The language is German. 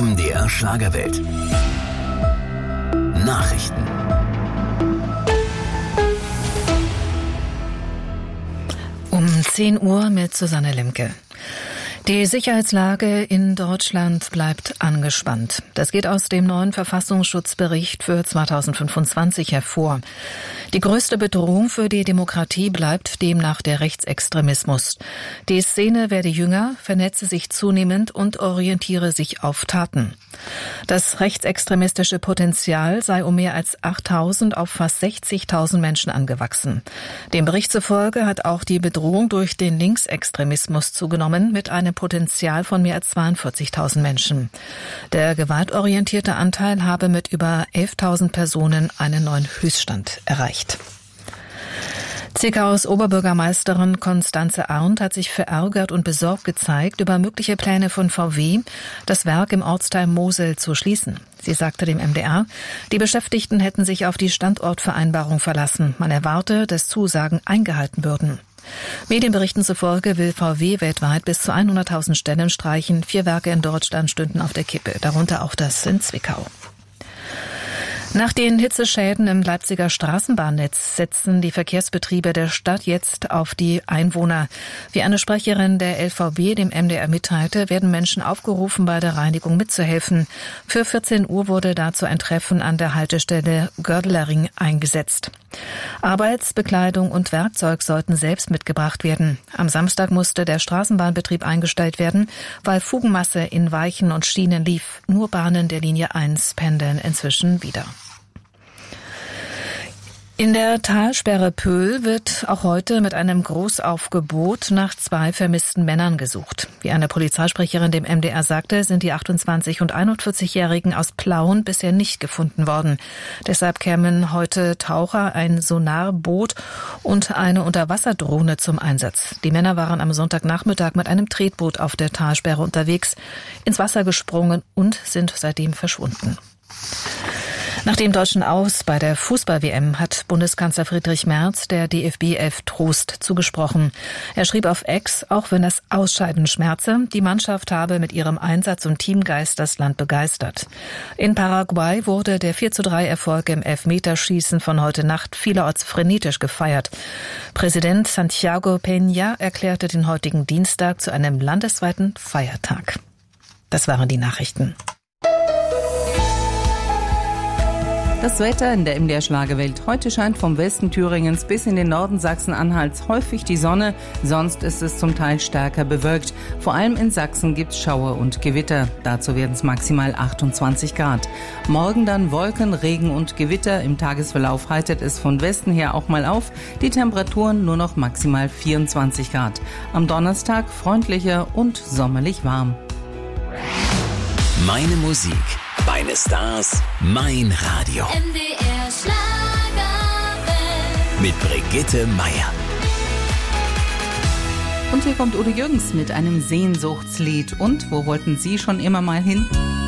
MDR Schlagerwelt. Nachrichten. Um 10 Uhr mit Susanne Limke. Die Sicherheitslage in Deutschland bleibt angespannt. Das geht aus dem neuen Verfassungsschutzbericht für 2025 hervor. Die größte Bedrohung für die Demokratie bleibt demnach der Rechtsextremismus. Die Szene werde jünger, vernetze sich zunehmend und orientiere sich auf Taten. Das rechtsextremistische Potenzial sei um mehr als 8.000 auf fast 60.000 Menschen angewachsen. Dem Bericht zufolge hat auch die Bedrohung durch den Linksextremismus zugenommen mit einem Potenzial von mehr als 42.000 Menschen. Der gewaltorientierte Anteil habe mit über 11.000 Personen einen neuen Höchststand erreicht. Zwickau's Oberbürgermeisterin Constanze Arndt hat sich verärgert und besorgt gezeigt über mögliche Pläne von VW, das Werk im Ortsteil Mosel zu schließen. Sie sagte dem MDR, die Beschäftigten hätten sich auf die Standortvereinbarung verlassen. Man erwarte, dass Zusagen eingehalten würden. Medienberichten zufolge will VW weltweit bis zu 100.000 Stellen streichen. 4 Werke in Deutschland stünden auf der Kippe, darunter auch das in Zwickau. Nach den Hitzeschäden im Leipziger Straßenbahnnetz setzen die Verkehrsbetriebe der Stadt jetzt auf die Einwohner. Wie eine Sprecherin der LVB dem MDR mitteilte, werden Menschen aufgerufen, bei der Reinigung mitzuhelfen. Für 14 Uhr wurde dazu ein Treffen an der Haltestelle Gördlering eingesetzt. Arbeitsbekleidung und Werkzeug sollten selbst mitgebracht werden. Am Samstag musste der Straßenbahnbetrieb eingestellt werden, weil Fugenmasse in Weichen und Schienen lief. Nur Bahnen der Linie 1 pendeln inzwischen wieder. In der Talsperre Pöhl wird auch heute mit einem Großaufgebot nach 2 vermissten Männern gesucht. Wie eine Polizeisprecherin dem MDR sagte, sind die 28- und 41-Jährigen aus Plauen bisher nicht gefunden worden. Deshalb kämen heute Taucher, ein Sonarboot und eine Unterwasserdrohne zum Einsatz. Die Männer waren am Sonntagnachmittag mit einem Tretboot auf der Talsperre unterwegs, ins Wasser gesprungen und sind seitdem verschwunden. Nach dem deutschen Aus bei der Fußball-WM hat Bundeskanzler Friedrich Merz der DFB 11 Trost zugesprochen. Er schrieb auf X, auch wenn das Ausscheiden schmerze, die Mannschaft habe mit ihrem Einsatz und Teamgeist das Land begeistert. In Paraguay wurde der 4:3-Erfolg im Elfmeterschießen von heute Nacht vielerorts frenetisch gefeiert. Präsident Santiago Peña erklärte den heutigen Dienstag zu einem landesweiten Feiertag. Das waren die Nachrichten. Das Wetter in der MDR Schlagerwelt. Heute scheint vom Westen Thüringens bis in den Norden Sachsen-Anhalts häufig die Sonne, sonst ist es zum Teil stärker bewölkt. Vor allem in Sachsen gibt's Schauer und Gewitter. Dazu werden es maximal 28 Grad. Morgen dann Wolken, Regen und Gewitter. Im Tagesverlauf heitert es von Westen her auch mal auf. Die Temperaturen nur noch maximal 24 Grad. Am Donnerstag freundlicher und sommerlich warm. Meine Musik, meine Stars, mein Radio. MDR Schlagerwelt. Mit Brigitte Meier. Und hier kommt Udo Jürgens mit einem Sehnsuchtslied. Und wo wollten Sie schon immer mal hin?